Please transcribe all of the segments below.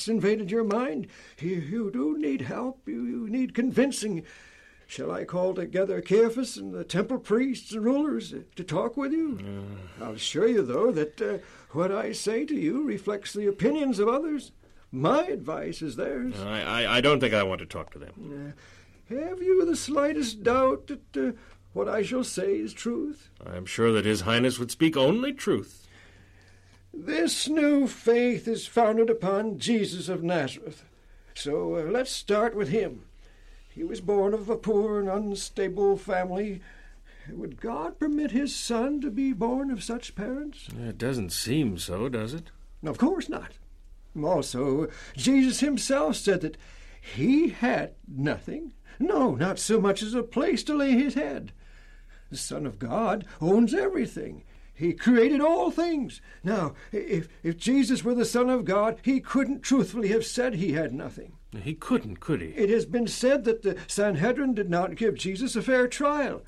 thoughts invaded your mind? You do need help. You need convincing. Shall I call together Caiaphas and the temple priests and rulers to talk with you? I'll assure you, though, that what I say to you reflects the opinions of others. My advice is theirs. I don't think I want to talk to them. Have you the slightest doubt that what I shall say is truth? I'm sure that His Highness would speak only truth. This new faith is founded upon Jesus of Nazareth. So let's start with him. He was born of a poor and unstable family. Would God permit his son to be born of such parents? It doesn't seem so, does it? Of course not. Also, Jesus himself said that he had nothing. No, not so much as a place to lay his head. The Son of God owns everything. He created all things. Now, if Jesus were the Son of God, he couldn't truthfully have said he had nothing. He couldn't, could he? It has been said that the Sanhedrin did not give Jesus a fair trial.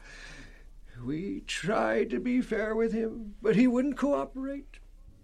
We tried to be fair with him, but he wouldn't cooperate.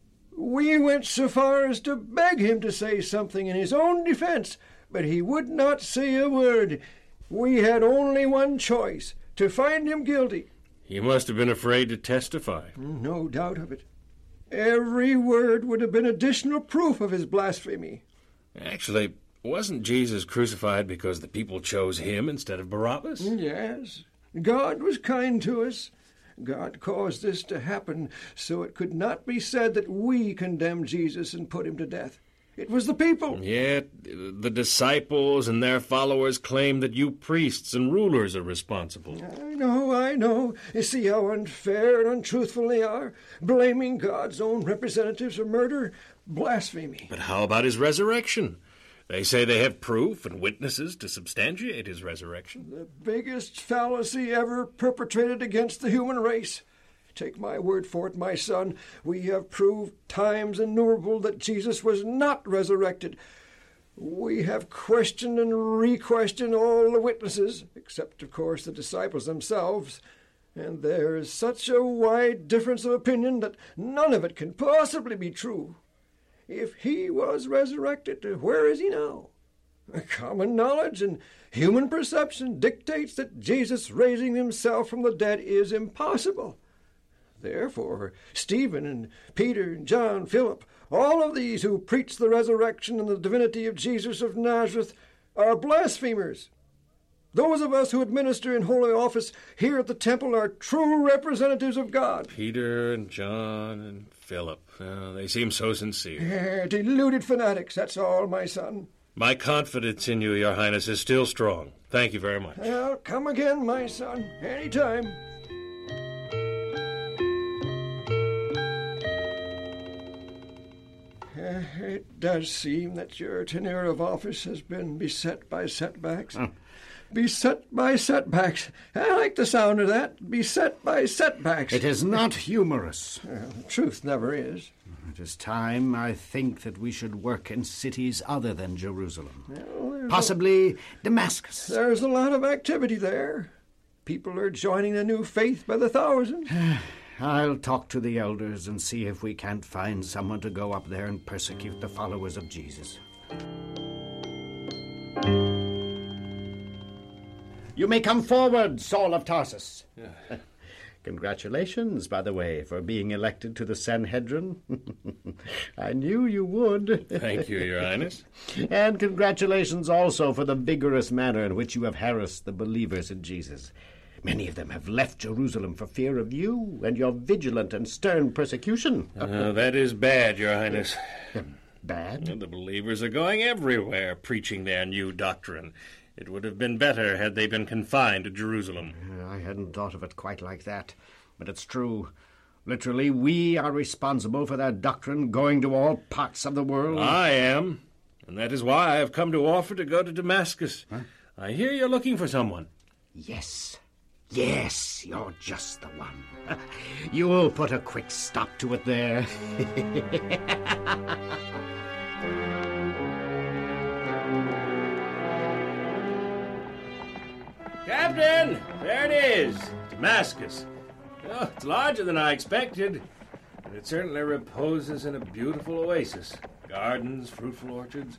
We went so far as to beg him to say something in his own defense, but he would not say a word. We had only one choice, to find him guilty. He must have been afraid to testify. No doubt of it. Every word would have been additional proof of his blasphemy. Actually, wasn't Jesus crucified because the people chose him instead of Barabbas? Yes. God was kind to us. God caused this to happen so it could not be said that we condemned Jesus and put him to death. It was the people. Yet the disciples and their followers claim that you priests and rulers are responsible. I know. You see how unfair and untruthful they are, blaming God's own representatives for murder, blasphemy. But how about his resurrection? They say they have proof and witnesses to substantiate his resurrection. The biggest fallacy ever perpetrated against the human race. Take my word for it, my son. We have proved times innumerable that Jesus was not resurrected. We have questioned and re-questioned all the witnesses, except, of course, the disciples themselves. And there is such a wide difference of opinion that none of it can possibly be true. If he was resurrected, where is he now? Common knowledge and human perception dictates that Jesus raising himself from the dead is impossible. Therefore, Stephen and Peter and John, Philip, all of these who preach the resurrection and the divinity of Jesus of Nazareth are blasphemers. Those of us who administer in holy office here at the temple are true representatives of God. Peter and John and Philip, they seem so sincere. Deluded fanatics, that's all, my son. My confidence in you, Your Highness, is still strong. Thank you very much. Well, come again, my son, any time. It does seem that your tenure of office has been beset by setbacks. Beset by setbacks. I like the sound of that. Beset by setbacks. It is not humorous. Truth never is. It is time, I think, that we should work in cities other than Jerusalem. Possibly Damascus. There's a lot of activity there. People are joining the new faith by the thousands. I'll talk to the elders and see if we can't find someone to go up there and persecute the followers of Jesus. You may come forward, Saul of Tarsus. Congratulations, by the way, for being elected to the Sanhedrin. I knew you would. Thank you, Your Highness. And congratulations also for the vigorous manner in which you have harassed the believers in Jesus. Many of them have left Jerusalem for fear of you and your vigilant and stern persecution. That is bad, Your Highness. Bad? The believers are going everywhere preaching their new doctrine. It would have been better had they been confined to Jerusalem. I hadn't thought of it quite like that, but it's true. Literally, we are responsible for their doctrine going to all parts of the world. I am, and that is why I have come to offer to go to Damascus. Huh? I hear you're looking for someone. Yes, you're just the one. You'll put a quick stop to it there. Captain, there it is, Damascus. Oh, it's larger than I expected, and it certainly reposes in a beautiful oasis. Gardens, fruitful orchards,